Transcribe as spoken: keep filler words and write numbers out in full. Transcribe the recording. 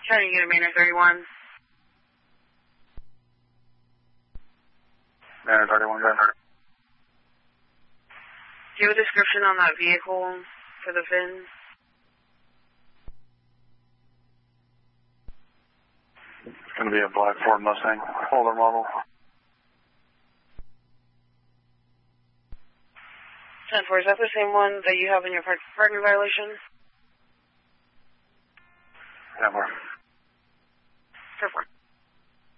County Unit Manor thirty-one. Manor thirty-one, go ahead. Do you have a description on that vehicle for the V I N? It's going to be a black Ford Mustang, older model. ten four, is that the same one that you have in your park parking violation? ten four. ten four.